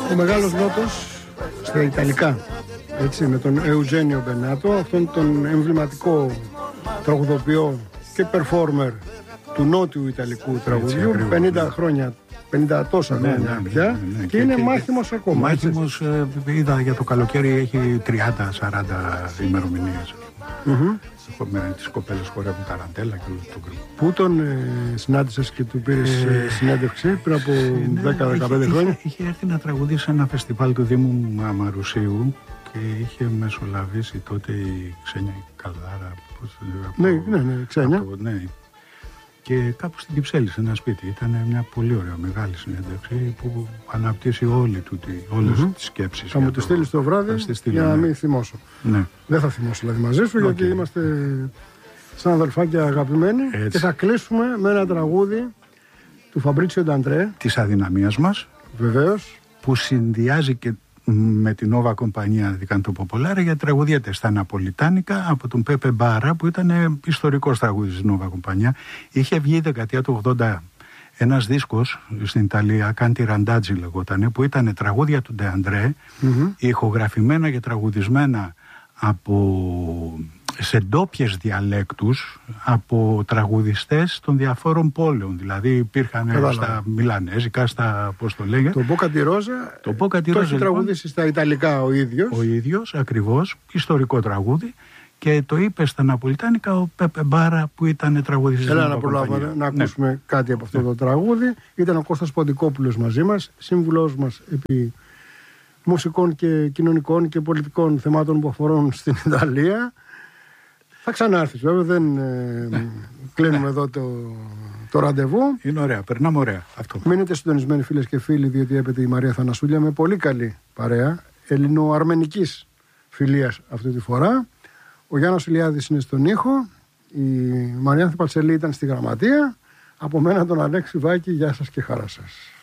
Ο Μεγάλος Νότος στα Ιταλικά, έτσι, με τον Εουζένιο Μπενάτο, αυτόν τον εμβληματικό τραγουδοποιό και performer του νότιου Ιταλικού τραγουδιού, 50 χρόνια, 50 τόσα χρόνια πια, και είναι μάθημος ακόμα. Μάθημος, είδα για το καλοκαίρι έχει 30-40 ημερομηνίες. Με τις κοπέλες χορεύουν ταραντέλα και όλο το γκρουπ. Πού τον συνάντησες και του πήρες συνέντευξη πριν από 10-15 χρόνια? Είχε έρθει να τραγουδήσει σε ένα φεστιβάλ του Δήμου Αμαρουσίου και είχε μεσολαβήσει τότε η Ξένια Καλδάρα. Ναι, Ξένια. Και κάπου στην Κυψέλη, σε ένα σπίτι. Ήταν μια πολύ ωραία, μεγάλη συνέντευξη που αναπτύσσει όλες τις σκέψεις. Θα μου τη στείλεις το βράδυ για να μην θυμώσω. Ναι. Δεν θα θυμώσω δηλαδή μαζί σου, γιατί είμαστε σαν αδελφάκια αγαπημένοι. Έτσι. Και θα κλείσουμε με ένα τραγούδι του Φαμπρίτσιο Νταντρέ. Της αδυναμίας μας. Βεβαίως. Που συνδυάζει και με την Nova Compagnia di Canto Popolare, γιατί τραγουδιέται στα Ναπολιτάνικα από τον Πέπε Μπάρα, που ήταν ιστορικός τραγούδης της Nova Compagnia. Είχε βγει η δεκαετία του 80 ένας δίσκος στην Ιταλία, Canti Randaggi λεγότανε, που ήταν τραγούδια του Ντε Αντρέ, ηχογραφημένα και τραγουδισμένα σε ντόπιες διαλέκτους από τραγουδιστές των διαφόρων πόλεων. Δηλαδή υπήρχαν στα μιλανέζικα, στα πώς το λέγε. Το Μπόκα τη Ρόζα το έχει τραγουδήσει στα Ιταλικά ο ίδιος. Ο ίδιος, ακριβώς, ιστορικό τραγούδι. Και το είπε στα Ναπολιτάνικα ο Πέπε Μπάρα, που ήταν τραγουδιστής. Έλα να προλάβουμε να ακούσουμε κάτι από αυτό το τραγούδι. Ήταν ο Κώστας Ποντικόπουλος μαζί μας, σύμβουλός μας επί μουσικών και κοινωνικών και πολιτικών θεμάτων που αφορούν στην Ιταλία. Θα ξανάρθεις βέβαια, δεν κλείνουμε εδώ το ραντεβού. Είναι ωραία, περνάμε ωραία αυτό. Μείνετε συντονισμένοι φίλες και φίλοι, διότι έπεται η Μαρία Θανασούλια με πολύ καλή παρέα ελληνοαρμενικής φιλίας αυτή τη φορά. Ο Γιάννος Ηλιάδης είναι στον ήχο, η Μαριάνθη Παλτσελή ήταν στη γραμματεία. Από μένα τον Αλέξη Βάκη, γεια σας και χαρά σας.